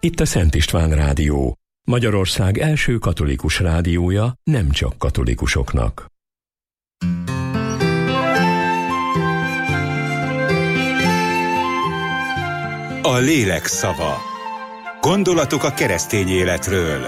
Itt a Szent István Rádió, Magyarország első katolikus rádiója nem csak katolikusoknak. A lélek szava. Gondolatok a keresztény életről.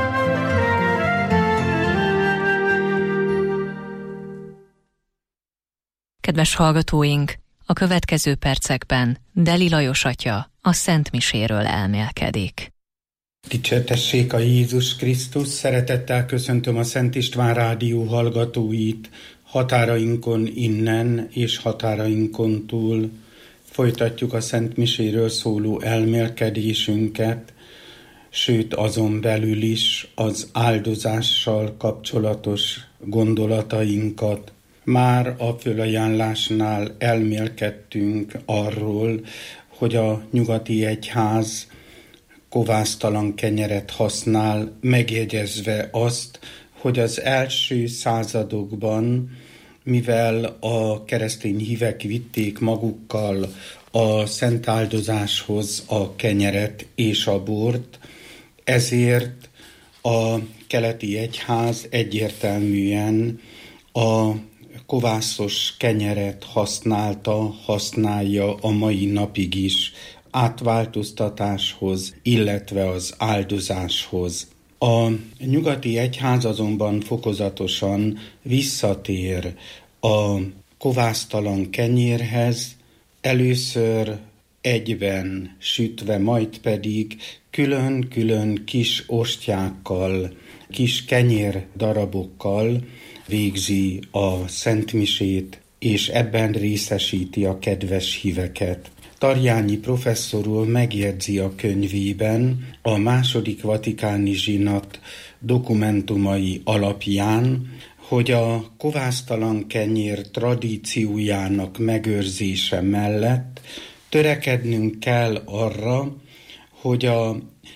Kedves hallgatóink, a következő percekben Deli Lajos atya a Szent Miséről elmélkedik. Dicsértessék a Jézus Krisztus, szeretettel köszöntöm a Szent István Rádió hallgatóit, határainkon innen és határainkon túl. Folytatjuk a Szent Miséről szóló elmélkedésünket, sőt azon belül is az áldozással kapcsolatos gondolatainkat. Már a fölajánlásnál elmélkedtünk arról, hogy a nyugati egyház kovásztalan kenyeret használ, megjegyezve azt, hogy az első századokban, mivel a keresztény hívek vitték magukkal a szent áldozáshoz a kenyeret és a bort, ezért a keleti egyház egyértelműen a kovászos kenyeret használja a mai napig is átváltoztatáshoz, illetve az áldozáshoz. A nyugati egyház azonban fokozatosan visszatér a kovásztalan kenyérhez, először egyben sütve, majd pedig külön-külön kis ostyákkal, kis kenyér darabokkal végzi a szentmisét, és ebben részesíti a kedves híveket. Tarjányi professzor úr megjegyzi a könyvében a második vatikáni zsinat dokumentumai alapján, hogy a kovásztalan kenyér tradíciójának megőrzése mellett törekednünk kell arra, hogy a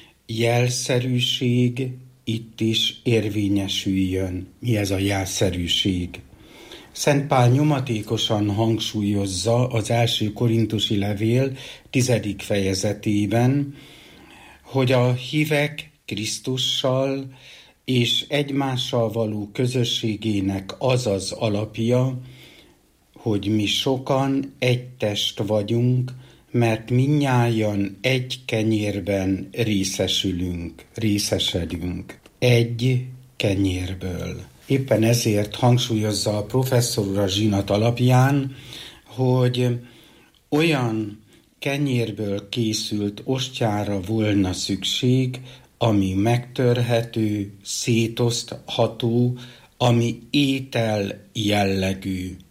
jelszerűség itt is érvényesüljön. Mi ez a jelszerűség? Szent Pál nyomatékosan hangsúlyozza az első korintusi levél 10. fejezetében, hogy a hívek Krisztussal és egymással való közösségének az az alapja, hogy mi sokan egy test vagyunk, mert mindnyájan egy kenyérben részesedünk. Egy kenyérből. Éppen ezért hangsúlyozza a professzor úr a zsinat alapján, hogy olyan kenyérből készült ostyára volna szükség, ami megtörhető, szétosztható, ami étel jellegű.